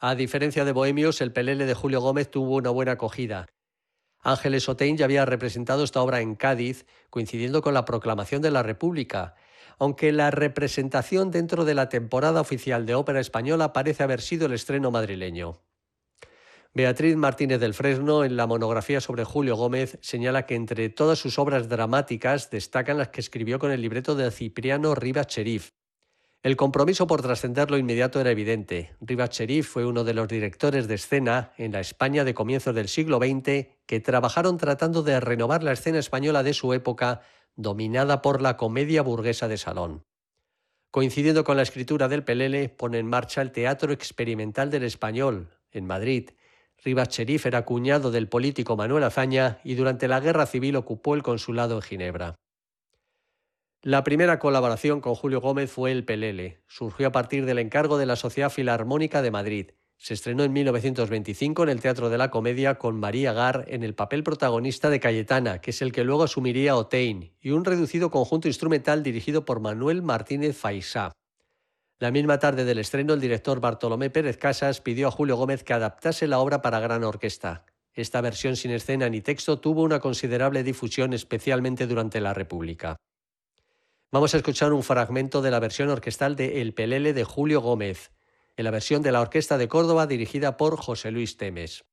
A diferencia de Bohemios, el Pelele de Julio Gómez tuvo una buena acogida. Ángeles Otein ya había representado esta obra en Cádiz, coincidiendo con la proclamación de la República, aunque la representación dentro de la temporada oficial de ópera española parece haber sido el estreno madrileño. Beatriz Martínez del Fresno, en la monografía sobre Julio Gómez, señala que entre todas sus obras dramáticas destacan las que escribió con el libreto de Cipriano Rivas Cherif. El compromiso por trascender lo inmediato era evidente. Rivas Cherif fue uno de los directores de escena en la España de comienzos del siglo XX que trabajaron tratando de renovar la escena española de su época, dominada por la comedia burguesa de salón. Coincidiendo con la escritura del Pelele, pone en marcha el Teatro Experimental del Español, en Madrid. Rivas Cherif era cuñado del político Manuel Azaña y durante la Guerra Civil ocupó el consulado en Ginebra. La primera colaboración con Julio Gómez fue El Pelele. Surgió a partir del encargo de la Sociedad Filarmónica de Madrid. Se estrenó en 1925 en el Teatro de la Comedia con María Gar en el papel protagonista de Cayetana, que es el que luego asumiría Otein, y un reducido conjunto instrumental dirigido por Manuel Martínez Faisá. La misma tarde del estreno, el director Bartolomé Pérez Casas pidió a Julio Gómez que adaptase la obra para gran orquesta. Esta versión sin escena ni texto tuvo una considerable difusión, especialmente durante la República. Vamos a escuchar un fragmento de la versión orquestal de El Pelele de Julio Gómez, en la versión de la Orquesta de Córdoba dirigida por José Luis Temes.